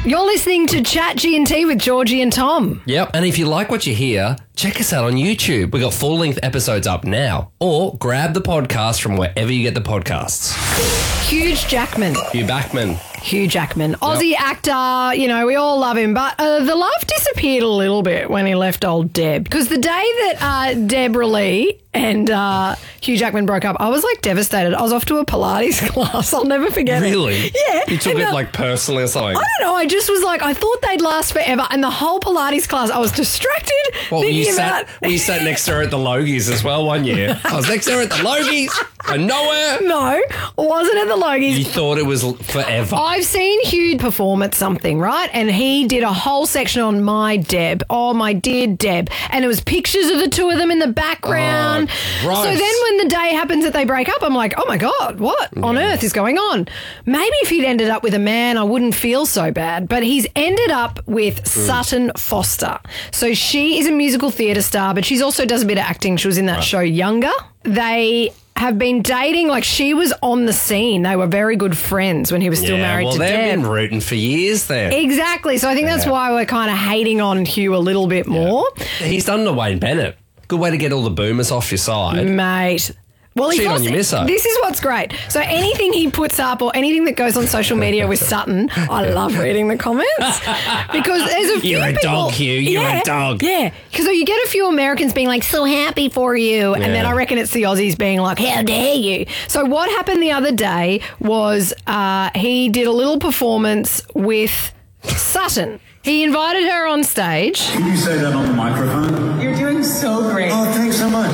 You're listening to Chat G&T with Georgie and Tom. Yep. And if you like what you hear, check us out on YouTube. We've got full-length episodes up now. Or grab the podcast from wherever you get the podcasts. Hugh Jackman. Hugh Jackman. Aussie actor, you know, we all love him, but the love disappeared a little bit when he left old Deb. Because the day that Deborah Lee and Hugh Jackman broke up, I was like devastated. I was off to a Pilates class. I'll never forget it. Really? Yeah. You took it like personally or something? I don't know. I just was like, I thought they'd last forever. And the whole Pilates class, I was distracted. Well, you sat next to her at the Logies as well one year. I was next to her at the Logies and nowhere. No, wasn't at the Logies. You thought it was forever. I've seen Hugh perform at something, right? And he did a whole section on my Deb. Oh, my dear Deb. And it was pictures of the two of them in the background. Oh, so then when the day happens that they break up, I'm like, oh my God, what on earth is going on? Maybe if he'd ended up with a man, I wouldn't feel so bad. But he's ended up with Sutton Foster. So she is a musical theatre star, but she also does a bit of acting. She was in that show Younger. They have been dating, like she was on the scene. They were very good friends when he was still married to Deb. Well, they've been rooting for years there. Exactly. So I think that's why we're kind of hating on Hugh a little bit more. He's done the Wayne Bennett. Good way to get all the boomers off your side. Mate. Well, cheat on your misso. This is what's great. So anything he puts up or anything that goes on social media with Sutton, I love reading the comments because there's a few You're a people, dog, Hugh. You're a dog. Yeah, because you get a few Americans being like, so happy for you. And then I reckon it's the Aussies being like, how dare you? So what happened the other day was he did a little performance with Sutton. He invited her on stage. Can you say that on the microphone? You're doing so great. Oh, thanks so much.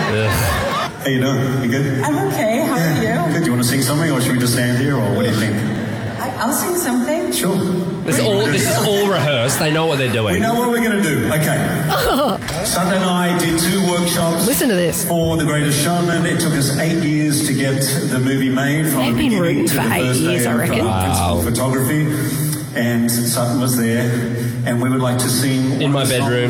How you doing? You good? I'm okay. How are you? Good. Do you want to sing something, or should we just stand here, or what do you think? I'll sing something. Sure. This is all rehearsed. They know what they're doing. We know what we're going to do. Okay. Sunday and I did 2 workshops. Listen to this. For The Greatest Showman. It took us 8 years to get the movie made from the beginning to the first day of principal photography. And Sutton was there, and we would like to sing in my bedroom.